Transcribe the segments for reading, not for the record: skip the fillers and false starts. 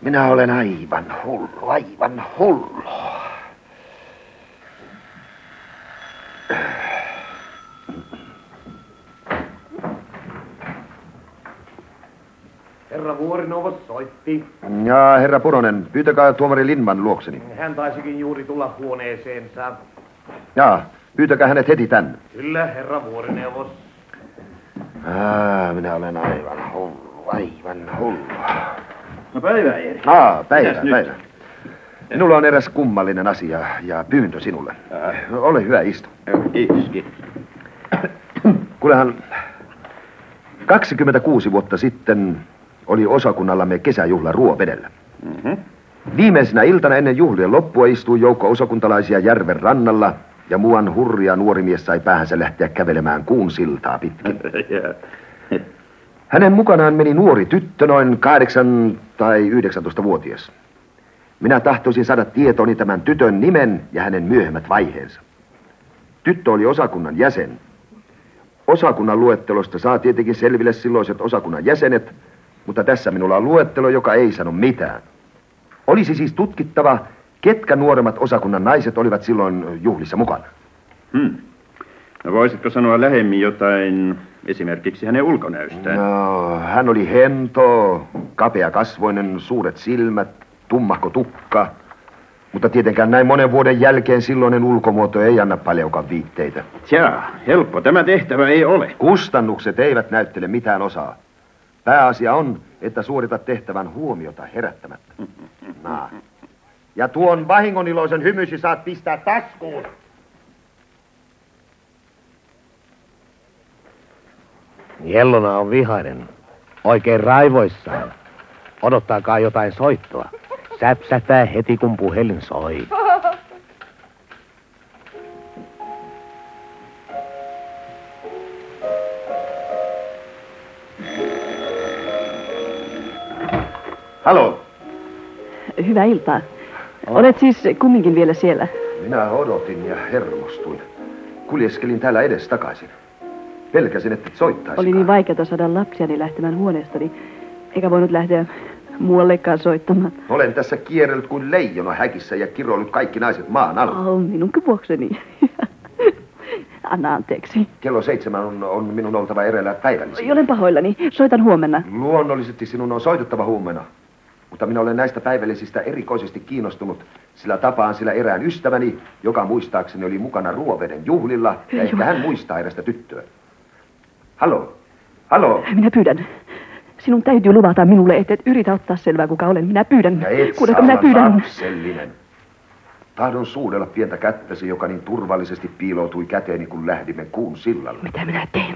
Minä olen aivan hullu, aivan hullu. Herra Vuorineuvos soitti. Ja herra Puronen, pyytäkää tuomari Lindman luokseni. Hän taisikin juuri tulla huoneeseensa. Jaa, pyytäkää hänet heti tänne. Kyllä, herra Vuorineuvos. Minä olen aivan hullu, aivan hullu. No päivä, Eeri. Päivä. Minulla on eräs kummallinen asia ja pyyntö sinulle. Ole hyvä, istu. Kiitos. Kuulehan, 26 vuotta sitten oli osakunnallamme kesäjuhla Ruovedellä. Mm-hmm. Viimeisenä iltana ennen juhlien loppua istui joukko osakuntalaisia järven rannalla ja muuan hurja nuori mies sai päähänsä lähteä kävelemään kuun siltaa pitkin. Hänen mukanaan meni nuori tyttö, noin 8 tai 19-vuotias. Minä tahtoisin saada tietoni tämän tytön nimen ja hänen myöhemmät vaiheensa. Tyttö oli osakunnan jäsen. Osakunnan luettelosta saa tietenkin selville silloiset osakunnan jäsenet, mutta tässä minulla on luettelo, joka ei sano mitään. Olisi siis tutkittava, ketkä nuoremmat osakunnan naiset olivat silloin juhlissa mukana. No voisitko sanoa lähemmin jotain esimerkiksi hänen ulkonäöstään? No, hän oli hento, kapeakasvoinen, suuret silmät, tummahko tukka. Mutta tietenkään näin monen vuoden jälkeen silloinen ulkomuoto ei anna paljonkaan viitteitä. Tjaa, helppo tämä tehtävä ei ole. Kustannukset eivät näyttele mitään osaa. Pääasia on, että suoritat tehtävän huomiota herättämättä. Ja tuon vahingoniloisen hymysi saat pistää taskuun. Jellona on vihainen. Oikein raivoissaan. Odottaakaa jotain soittoa. Säpsähtää heti kun puhelin soi. Halo. Hyvää iltaa. Olet siis kumminkin vielä siellä? Minä odotin ja hermostuin. Kuljeskelin täällä edes takaisin. Pelkäsin, että soittaisikaan. Oli niin vaikeata saada lapsiani lähtemään huoneestani, eikä voinut lähteä muuallekaan soittamaan. Olen tässä kierrellyt kuin leijona häkissä ja kiroillut kaikki naiset maan alla. Minunkin vuokseni. Anna anteeksi. Kello 7 on minun oltava eräillä päivällisillä. Olen pahoillani. Soitan huomenna. Luonnollisesti sinun on soitettava huomenna. Mutta minä olen näistä päivällisistä erikoisesti kiinnostunut, sillä tapaan sillä erään ystäväni, joka muistaakseni oli mukana Ruoveden juhlilla, ja ehkä hän muistaa erästä tyttöä. Halo? Minä pyydän. Sinun täytyy luvata minulle, että et yritä ottaa selvää, kuka olen. Minä pyydän. Ja et saa olla lapsellinen. Tahdon suudella pientä kättäsi, joka niin turvallisesti piiloutui käteeni, kun lähdimme kuun sillalle. Mitä minä teen?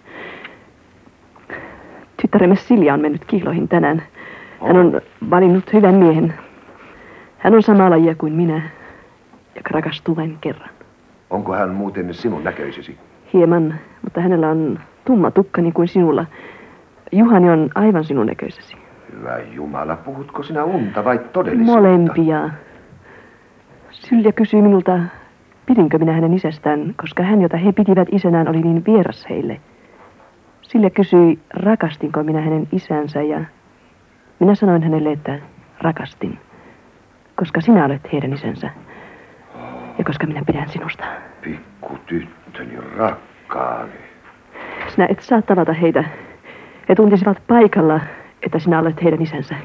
Tyttäremme Silja on mennyt kiiloihin tänään. Hän on valinnut hyvän miehen. Hän on samaa lajia kuin minä, joka rakastuu vain kerran. Onko hän muuten sinun näköisesi? Hieman, mutta hänellä on tumma tukka niin kuin sinulla. Juhani on aivan sinun näköisesi. Hyvä Jumala, puhutko sinä unta vai todellisuutta? Molempia. Silja kysyi minulta, pidinkö minä hänen isästään, koska hän, jota he pitivät isänään, oli niin vieras heille. Silja kysyi, rakastinko minä hänen isänsä, ja minä sanoin hänelle, että rakastin, koska sinä olet heidän isänsä ja koska minä pidän sinusta. Pikku tyttöni, rakkaani. Sinä et saa tavata heitä. He tuntisivat paikalla, että sinä olet heidän isänsä.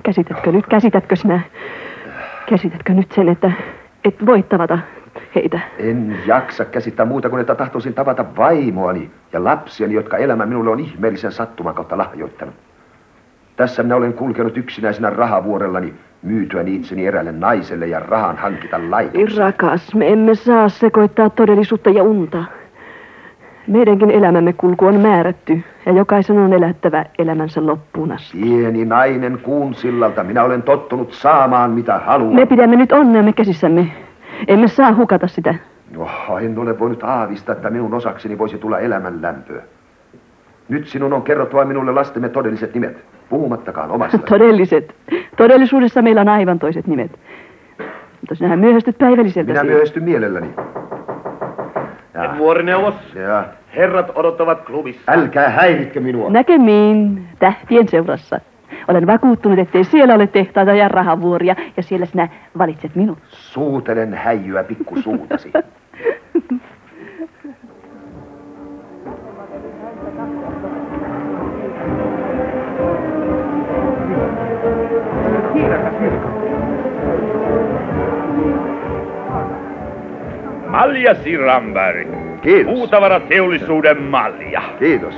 Käsitätkö nyt sen, että et voi tavata heitä? En jaksa käsittää muuta kuin, että tahtoisin tavata vaimoani ja lapsiani, jotka elämä minulle on ihmeellisen sattuman kautta lahjoittanut. Tässä minä olen kulkenut yksinäisenä rahavuorellani, myytyäni itseni eräälle naiselle ja rahan hankita laitoksen. Rakas, me emme saa sekoittaa todellisuutta ja unta. Meidänkin elämämme kulku on määrätty, ja jokaisen on elättävä elämänsä loppuun asti. Pieni nainen kuun sillalta, minä olen tottunut saamaan mitä haluan. Me pidämme nyt onneamme käsissämme. Emme saa hukata sitä. En ole voinut aavistaa, että minun osakseni voisi tulla elämän lämpöä. Nyt sinun on kerrottava minulle lastemme todelliset nimet, puhumattakaan omasta. Todelliset. Todellisuudessa meillä on aivan toiset nimet. Mutta sinähän myöhästyt päivälliseltä. Minä myöhästyn mielelläni. Vuorineuvos. Ja. Herrat odottavat klubissa. Älkää häiritkö minua. Näkemiin tähtien seurassa. Olen vakuuttunut, ettei siellä ole tehtaita ja rahavuoria, ja siellä sinä valitset minut. Suutelen häijyä pikkusuutasi. Maljasi Ramberg. Kiitos. Puutavarateollisuuden malja. Kiitos.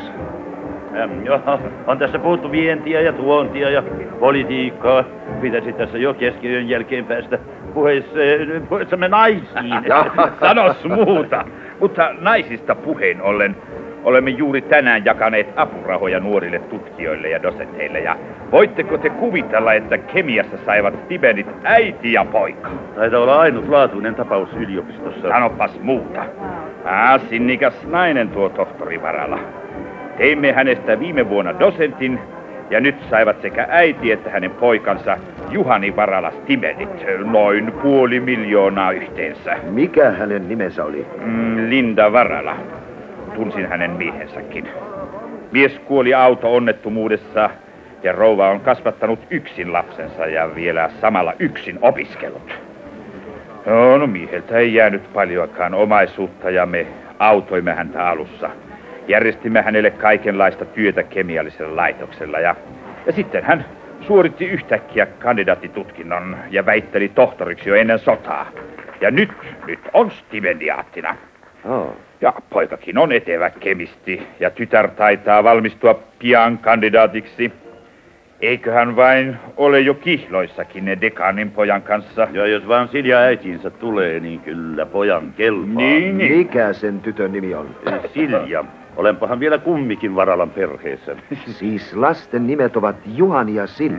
On tässä puhuttu vientiä ja tuontia ja politiikkaa. Pitäisi tässä jo keskiyön jälkeen päästä puheessamme naisiin. Sanos muuta. Mutta naisista puheen ollen olemme juuri tänään jakaneet apurahoja nuorille tutkijoille ja dosenteille. Ja voitteko te kuvitella, että kemiassa saivat stipendit äiti ja poika? Taitaa olla ainutlaatuinen tapaus yliopistossa. Sanopas muuta. Sinnikäs nainen tuo tohtori Varala. Teimme hänestä viime vuonna dosentin, ja nyt saivat sekä äiti että hänen poikansa Juhani Varala stipendit. Noin 500 000 yhteensä. Mikä hänen nimensä oli? Linda Varala. Tunsin hänen miehensäkin. Mies kuoli auto-onnettomuudessa ja rouva on kasvattanut yksin lapsensa ja vielä samalla yksin opiskellut. No mieheltä ei jäänyt paljoakaan omaisuutta ja me autoimme häntä alussa. Järjestimme hänelle kaikenlaista työtä kemiallisella laitoksella ja sitten hän suoritti yhtäkkiä kandidaattitutkinnon ja väitteli tohtoriksi jo ennen sotaa. Ja nyt on stipendiaattina. Oh. Ja poikakin on etevä kemisti ja tytär taitaa valmistua pian kandidaatiksi. Eiköhän vain ole jo kihloissakin ne dekaanin pojan kanssa. Ja jos vaan Silja äitinsä tulee, niin kyllä pojan kelpaa. Niin. Mikä sen tytön nimi on? Silja. Olenpahan vielä kummikin Varalan perheessä. Siis lasten nimet ovat Juhani ja Silja.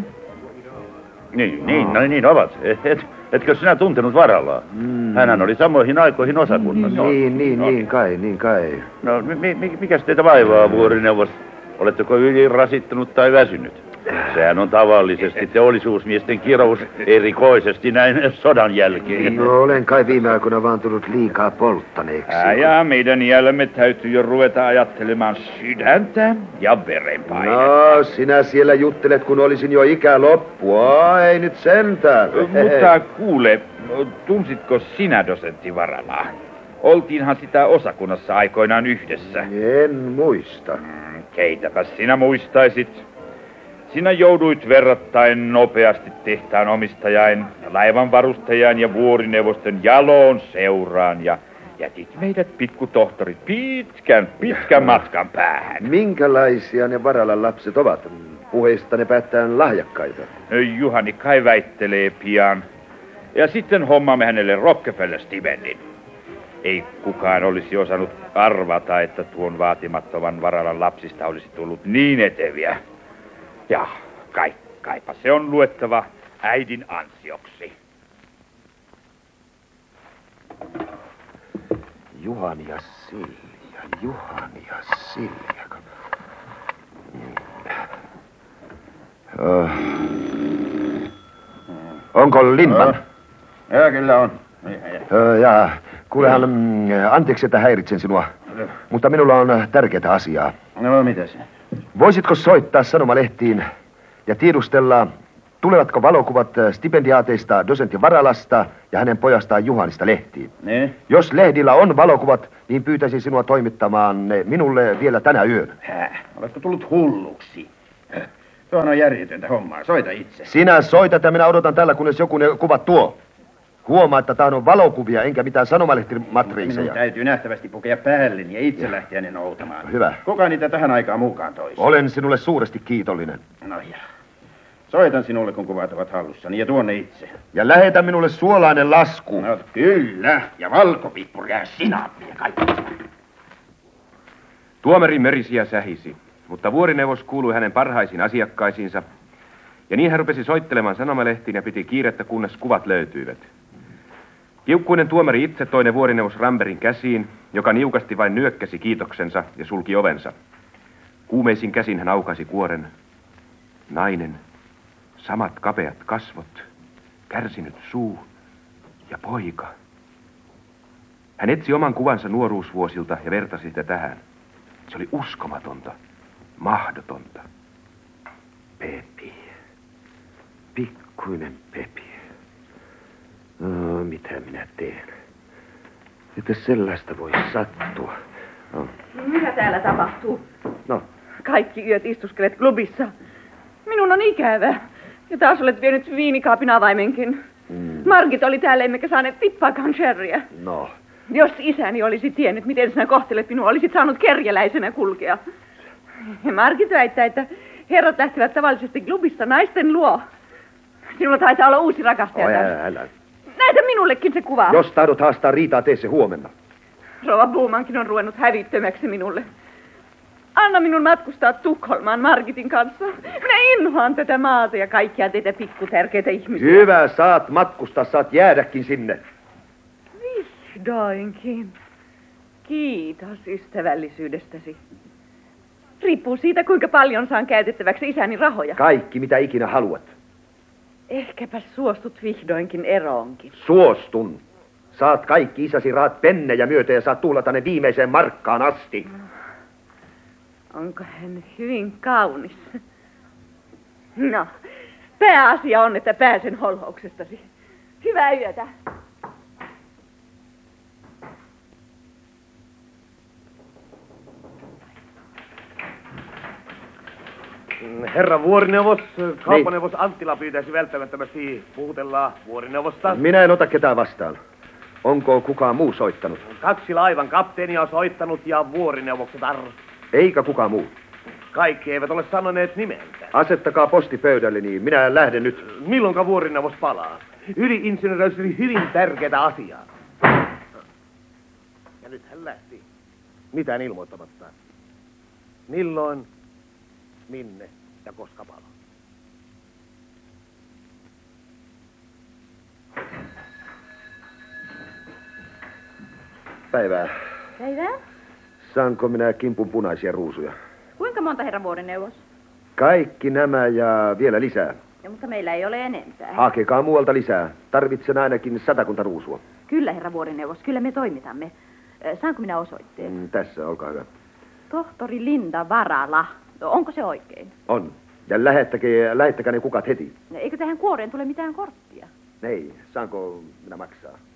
Niin ovat. Etkö sinä tuntenut Varalaa? Hänhän oli samoihin aikoihin osakunnassa. Niin kai. No, mikäs teitä vaivaa, vuorineuvos? Oletteko ylirasittunut tai väsynyt? Sehän on tavallisesti teollisuusmiesten kirous, erikoisesti näin sodan jälkeen. No olen kai viime aikoina vaan tullut liikaa polttaneeksi. Ja meidän iällämme täytyy jo ruveta ajattelemaan sydäntä ja verenpainetta. No, sinä siellä juttelet, kun olisin jo ikä loppu. Ei nyt sentään. Mutta kuule, tunsitko sinä dosentti Varalaa? Oltiinhan sitä osakunnassa aikoinaan yhdessä. En muista. Keitäpä sinä muistaisit. Sinä jouduit verrattain nopeasti tehtaan omistajain, laivanvarustajan ja vuorineuvoston jaloon seuraan ja jätit meidät pikkutohtorit pitkän matkan päähän. Minkälaisia ne Varalan lapset ovat? Puheista ne päättää lahjakkaita. Juhani kai väittelee pian. Ja sitten hommaamme hänelle Rockefeller-stipendin. Ei kukaan olisi osannut arvata, että tuon vaatimattoman Varalan lapsista olisi tullut niin eteviä. Ja kaipa se on luettava äidin ansioksi. Juhani ja Silja. Onko Lindman? Ja kyllä on. Kuulehan, anteeksi, että häiritsen sinua, mutta minulla on tärkeää asiaa. No, mitä se? Voisitko soittaa sanomalehtiin ja tiedustella, tulevatko valokuvat stipendiaateista dosentti Varalasta ja hänen pojastaan Juhanista lehtiin? Ne? Jos lehdillä on valokuvat, niin pyytäisin sinua toimittamaan ne minulle vielä tänä yönä. Oletko tullut hulluksi? Tuohan on järjetöntä hommaa. Soita itse. Sinä soitat ja minä odotan tällä, kunnes joku ne kuvat tuo. Huomaa, että tää on valokuvia, enkä mitään sanomalehtimatriiseja. Minun täytyy nähtävästi pukea päälleni ja itse lähteä ne noutamaan. Hyvä. Kuka niitä tähän aikaan mukaan toisi? Olen sinulle suuresti kiitollinen. No ja. Soitan sinulle, kun kuvat ovat hallussani ja tuonne itse. Ja lähetä minulle suolainen lasku. No kyllä. Ja valkopippuria ja sinappia kaikki. Tuomari mörisi ja sähisi, mutta vuorineuvos kuului hänen parhaisiin asiakkaisiinsa. Ja niin hän rupesi soittelemaan sanomalehtiin ja piti kiirettä, kunnes kuvat löytyivät. Kiukkuinen tuomari itse toi ne vuorineuvos Rambergin käsiin, joka niukasti vain nyökkäsi kiitoksensa ja sulki ovensa. Kuumeisin käsin hän aukaisi kuoren. Nainen, samat kapeat kasvot, kärsinyt suu ja poika. Hän etsi oman kuvansa nuoruusvuosilta ja vertasi sitä tähän. Se oli uskomatonta, mahdotonta. Peepi. Kiukkuinen Pepi. No, mitä minä teen? Että sellaista voi sattua. No. Mitä täällä tapahtuu? No. Kaikki yöt istuskelet klubissa. Minun on ikävä. Ja taas olet vienyt viinikaapin avaimenkin. Margit oli täällä, emmekä saaneet tippaakaan sherryä. No. Jos isäni olisi tiennyt, miten sinä kohtelet minua, olisit saanut kerjäläisenä kulkea. Ja Margit väittää, että herrat lähtevät tavallisesti klubista naisten luo. Sinulla taitaa olla uusi rakastaja. Älä. Näytä minullekin se kuva. Jos tahdot haastaa riitaa, tee se huomenna. Rouva Blumankin on ruvennut hävittömäksi minulle. Anna minun matkustaa Tukholmaan Margitin kanssa. Minä inhoan tätä maata ja kaikkia teitä pikkutärkeitä ihmisiä. Hyvä, saat matkustaa, saat jäädäkin sinne. Vihdoinkin. Kiitos ystävällisyydestäsi. Riippuu siitä, kuinka paljon saan käytettäväksi isäni rahoja. Kaikki, mitä ikinä haluat. Ehkäpä suostut vihdoinkin eroonkin. Suostun. Saat kaikki isäsi rahat pennejä myöten ja saat tuhlata ne viimeiseen markkaan asti. Onko hän hyvin kaunis? No, pääasia on, että pääsen holhouksestasi. Hyvää yötä. Herra vuorineuvos, kauppaneuvos Anttila pyytäisi välttämättömästi puhutella vuorineuvosta. Minä en ota ketään vastaan. Onko kukaan muu soittanut? 2 laivan kapteenia on soittanut ja vuorineuvoksetar. Eikä kukaan muu. Kaikki eivät ole sanoneet nimeltä. Asettakaa posti pöydälle, niin minä lähden nyt. Milloinka vuorineuvos palaa? Yli-insinööri oli hyvin tärkeää asiaa. Ja nyt hän lähti. Mitään ilmoittamatta. Milloin, minne ja koska palaa? Päivää. Päivää. Saanko minä kimpun punaisia ruusuja? Kuinka monta herra vuorineuvos? Kaikki nämä ja vielä lisää. Ja, mutta meillä ei ole enempää. Hakekaa muualta lisää. Tarvitsen ainakin 100 ruusua. Kyllä, herra vuorineuvos, kyllä me toimitamme. Saanko minä osoitteen? Tässä, olkaa hyvä. Tohtori Linda Varala. Onko se oikein? On. Ja lähettäkää ne kukat heti. Eikö tähän kuoreen tule mitään korttia? Ei, saanko minä maksaa?